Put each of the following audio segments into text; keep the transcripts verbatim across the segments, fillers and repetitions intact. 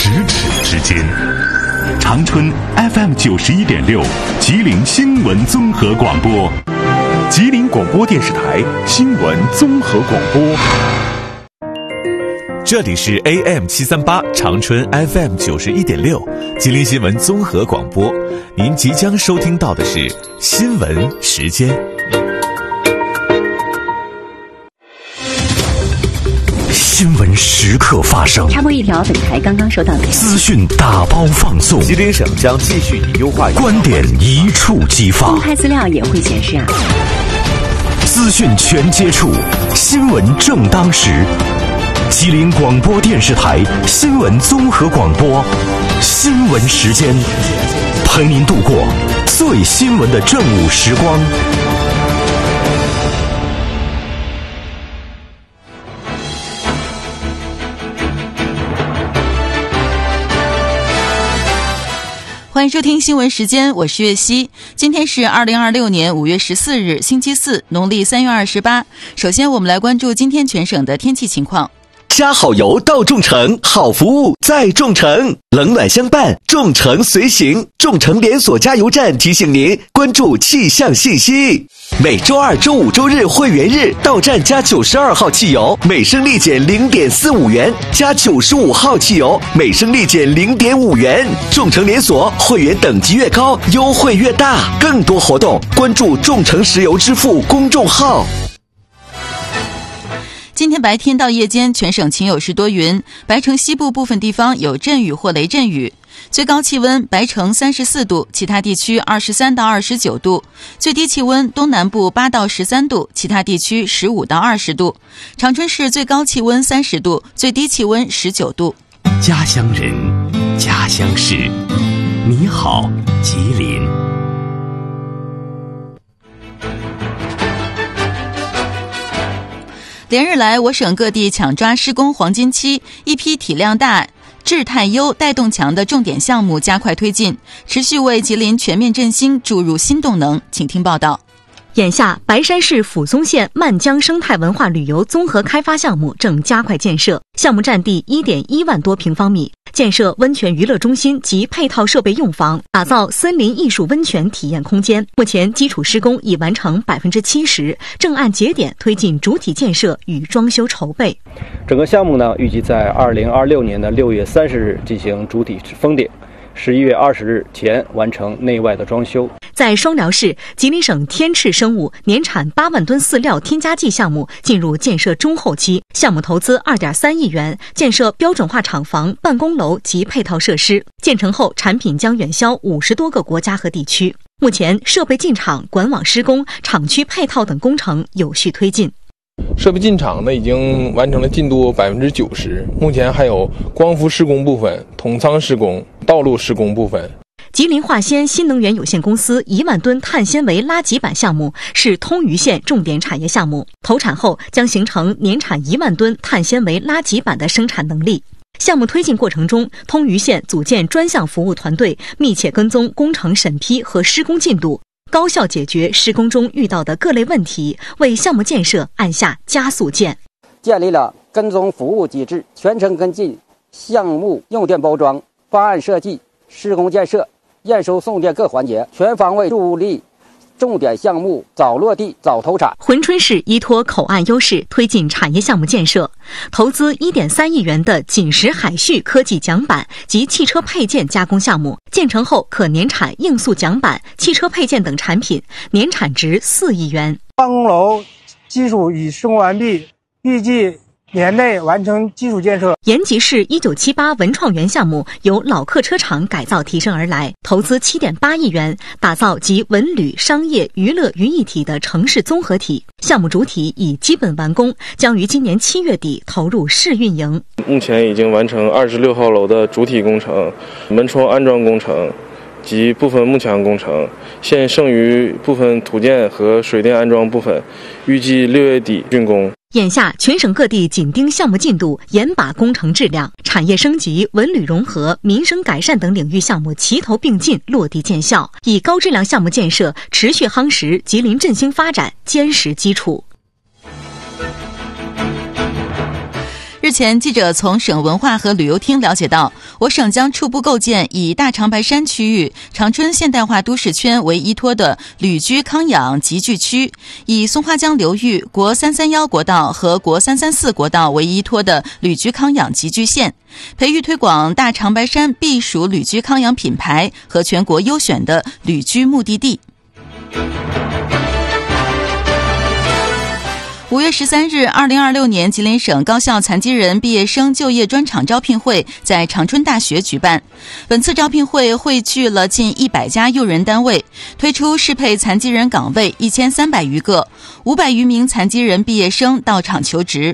咫尺之间。长春 F M 九十一点六，吉林新闻综合广播，吉林广播电视台新闻综合广播。 这里是 A M 七三八 长春 F M 九十一点六，吉林新闻综合广播。您即将收听到的是新闻时间。新闻时刻发生， 插播一条，本台刚刚收到的资讯打包放送，吉林省将继续以优化观点一触即发， 公开资料也会显示啊。 资讯全接触，新闻正当时。吉林广播电视台新闻综合广播，新闻时间，陪您度过最新闻的正午时光。 欢迎收听新闻时间，我是月熙。今天是二零二六年五月十四日，星期四，农历三月二十八。首先，我们来关注今天全省的天气情况。 加好油到众诚，好服务在众诚，冷暖相伴，众诚随行。众诚连锁加油站提醒您关注气象信息。每周二、周五、周日会员日到站加九十二号汽油，每升立减零点四五元；加九十五号汽油，每升立减零点五元。众诚连锁会员等级越高，优惠越大。更多活动关注众诚石油支付公众号。 今天白天到夜间，全省晴有时多云，白城西部部分地方有阵雨或雷阵雨。最高气温白城三十四度，其他地区二十三到二十九度；最低气温东南部八到十三度，其他地区十五到二十度。长春市最高气温三十度，最低气温十九度。 家乡人，家乡事，你好，吉林。 连日来，我省各地抢抓施工黄金期，一批体量大、质态优、带动强的重点项目加快推进，持续为吉林全面振兴注入新动能。请听报道。 眼下，白山市抚松县漫江生态文化旅游综合开发项目正加快建设，项目占地 一点一万多平方米，建设温泉娱乐中心及配套设备用房，打造森林艺术温泉体验空间。目前基础施工已完成 百分之七十， 正按节点推进主体建设与装修筹备。 整个项目呢，预计在二零二六年的六月三十日进行主体封顶，十一月二十日前完成内外的装修。 在双辽市，吉林省天赤生物年产八万吨饲料添加剂项目进入建设中后期，项目投资 二点三亿元，建设标准化厂房、办公楼及配套设施。建成后，产品将远销五十多个国家和地区。目前，设备进场、管网施工、厂区配套等工程有序推进。 设备进场呢，已经完成了进度 百分之九十， 目前还有光伏施工部分、统仓施工、道路施工部分。 吉林化纤新能源有限公司一万吨碳纤维拉极板项目是通榆县重点产业项目，投产后将形成年产一万吨碳纤维拉极板的生产能力。项目推进过程中，通榆县组建专项服务团队，密切跟踪工程审批和施工进度，高效解决施工中遇到的各类问题，为项目建设按下加速键。 建立了跟踪服务机制，全程跟进项目用电包装、方案设计、施工建设、验收送电各环节，全方位助力重点项目早落地早投产。 珲春市依托口岸优势推进产业项目建设，投资 一点三亿元的锦石海旭科技桨板及汽车配件加工项目，建成后可年产硬塑桨板、汽车配件等产品，年产值四亿元。 办公楼基础已施工完毕，预计年内完成基础建设。 延吉市一九七八文创园项目由老客车厂改造提升而来，投资 七点八亿元，打造集文旅、商业、娱乐于一体的城市综合体。项目主体已基本完工，将于今年七月底投入试运营。 目前已经完成二十六号楼的主体工程、门窗安装工程及部分幕墙工程，现剩余部分土建和水电安装部分，预计六月底竣工。 眼下，全省各地紧盯项目进度，严把工程质量，产业升级、文旅融合、民生改善等领域项目齐头并进，落地见效，以高质量项目建设持续夯实吉林振兴发展坚实基础。 日前，记者从省文化和旅游厅了解到，我省将初步构建以大长白山区域、长春现代化都市圈为依托的旅居康养集聚区，以松花江流域国三三一国道和国三三四国道为依托的旅居康养集聚线，培育推广大长白山避暑旅居康养品牌和全国优选的旅居目的地。五月十三日，二零二六年吉林省高校残疾人毕业生就业专场招聘会在长春大学举办。本次招聘会汇聚了近一百家用人单位，推出适配残疾人岗位一千三百余个，五百余名残疾人毕业生到场求职。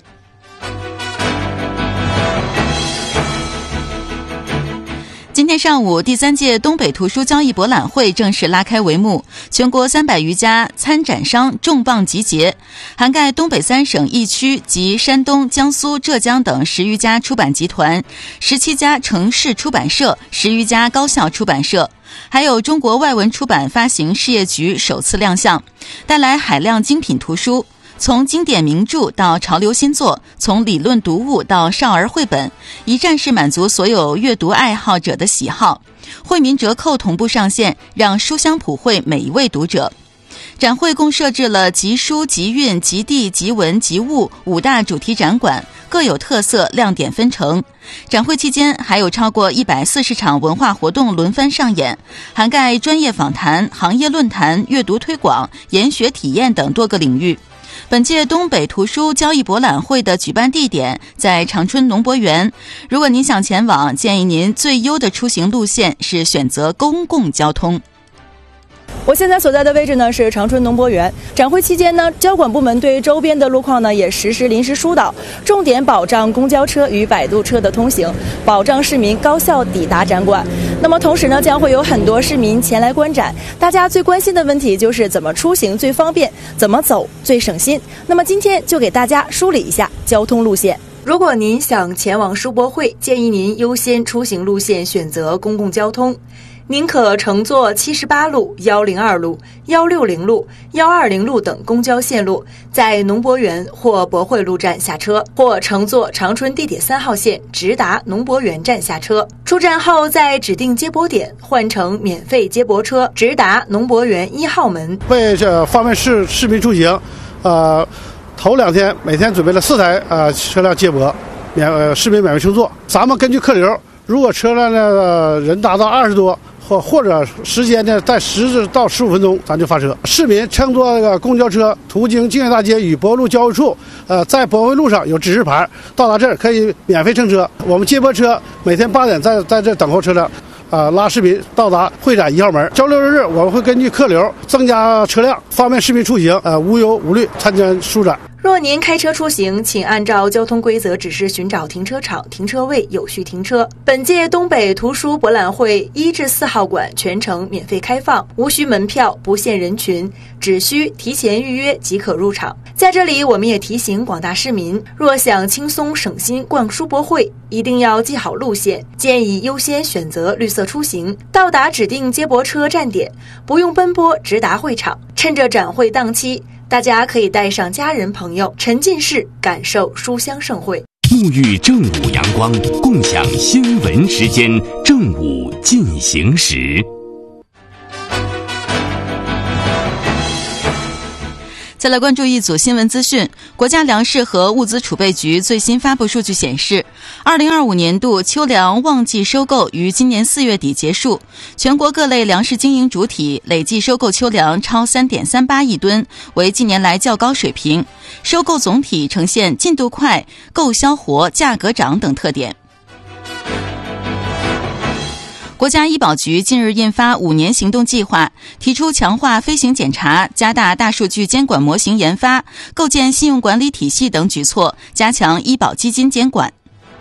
今天上午，第三届东北图书交易博览会正式拉开帷幕，全国三百余家参展商重磅集结，涵盖东北三省一区及山东、江苏、浙江等十余家出版集团，十七家城市出版社，十余家高校出版社，还有中国外文出版发行事业局首次亮相，带来海量精品图书。从经典名著到潮流新作，从理论读物到少儿绘本，一站式满足所有阅读爱好者的喜好。惠民折扣同步上线，让书香普惠每一位读者。展会共设置了集书、集韵、集地、集文、集物五大主题展馆，各有特色，亮点纷呈。展会期间还有超过一百四十场文化活动轮番上演，涵盖专业访谈、行业论坛、阅读推广、研学体验等多个领域。本届东北图书交易博览会的举办地点在长春农博园，如果您想前往，建议您最优的出行路线是选择公共交通。 我现在所在的位置呢是长春农博园。展会期间呢，交管部门对周边的路况呢也实施临时疏导，重点保障公交车与摆渡车的通行，保障市民高效抵达展馆。那么同时呢，将会有很多市民前来观展，大家最关心的问题就是怎么出行最方便，怎么走最省心。那么今天就给大家梳理一下交通路线。如果您想前往书博会，建议您优先出行路线选择公共交通。您可乘坐七十八路、一零二路、一六零路、一二零路等公交线路，在农博园或博汇路站下车，或乘坐长春地铁三号线直达农博园站下车。出站后，在指定接驳点换乘免费接驳车，直达农博园一号门。 为这方便市市民出行，呃，头两天每天准备了四台呃车辆接驳，免呃市民免费乘坐。咱们根据客流，如果车辆的人达到二十多。或或者时间呢，在十到十五分钟，咱就发车。市民乘坐这个公交车途经静安大街与博汇路交汇处，呃，在博汇路上有指示牌，到达这儿可以免费乘车。我们接驳车每天八点在在这等候车辆，啊、呃，拉市民到达会展一号门。周六日我们会根据客流增加车辆，方便市民出行，呃，无忧无虑参加书展。 若您开车出行，请按照交通规则指示寻找停车场、停车位，有序停车。本届东北图书博览会一至四号馆全程免费开放，无需门票，不限人群，只需提前预约即可入场。在这里，我们也提醒广大市民，若想轻松省心逛书博会，一定要记好路线，建议优先选择绿色出行，到达指定接驳车站点，不用奔波直达会场。趁着展会档期，大家可以带上家人朋友，沉浸式感受书香盛会。 沐浴正午阳光，共享新闻时间，正午进行时。 再来关注一组新闻资讯。国家粮食和物资储备局最新发布数据显示，二零二五年度秋粮旺季收购于今年四月底结束，全国各类粮食经营主体累计收购秋粮超 三点三八亿吨，为近年来较高水平。收购总体呈现进度快、购销活、价格涨等特点。国家医保局近日印发五年行动计划，提出强化飞行检查、加大大数据监管模型研发、构建信用管理体系等举措，加强医保基金监管。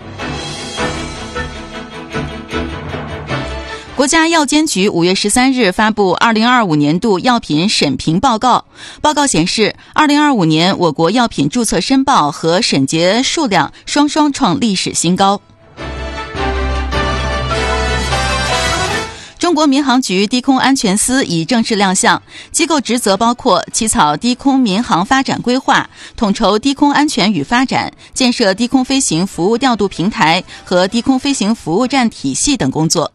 国家药监局五月十三日发布二零二五年度药品审评报告。报告显示，二零二五年我国药品注册申报和审结数量双双创历史新高。中中国民航局低空安全司已正式亮相，机构职责包括起草低空民航发展规划、统筹低空安全与发展、建设低空飞行服务调度平台和低空飞行服务站体系等工作。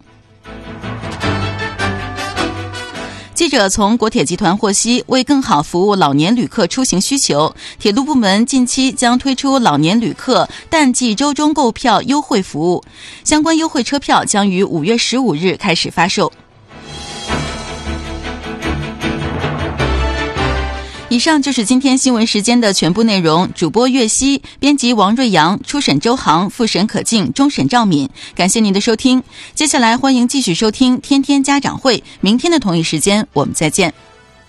记者从国铁集团获悉，为更好服务老年旅客出行需求，铁路部门近期将推出老年旅客淡季周中购票优惠服务，相关优惠车票将于五月十五日开始发售。以上就是今天新闻时间的全部内容。主播岳熙，编辑王瑞阳，初审周航，复审可敬，终审赵敏。感谢您的收听，接下来欢迎继续收听天天家长会，明天的同一时间我们再见。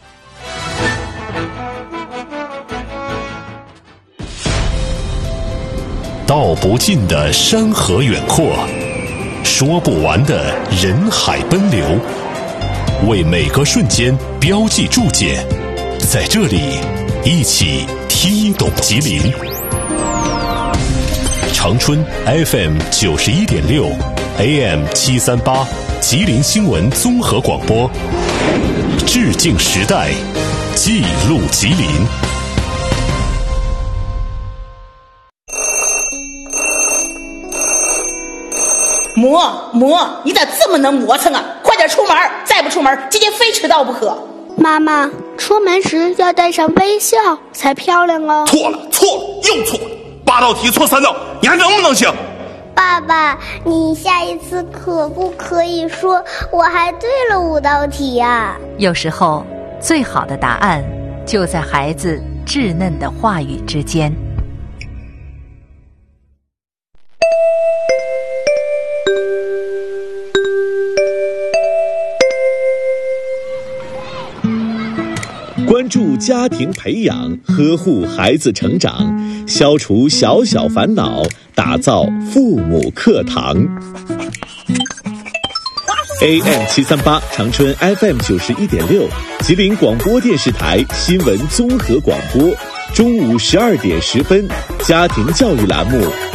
道不尽的山河远阔，说不完的人海奔流，为每个瞬间标记注解，在这里一起听懂吉林。长春 F M 九十一点六 A M 七三八吉林新闻综合广播，致敬时代，记录吉林。 磨磨，你咋这么能磨蹭啊？快点出门，再不出门，今天非迟到不可。 妈妈，出门时要带上微笑才漂亮哦。 错了，错了，又错了，八道题错三道，你还能不能行？ 爸爸，你下一次可不可以说我还对了五道题呀？ 有时候，最好的答案就在孩子稚嫩的话语之间。 关注家庭培养，呵护孩子成长，消除小小烦恼，打造父母课堂。A M 七三八 长春 F M 九十一点六，吉林广播电视台新闻综合广播，中午十二点十分，家庭教育栏目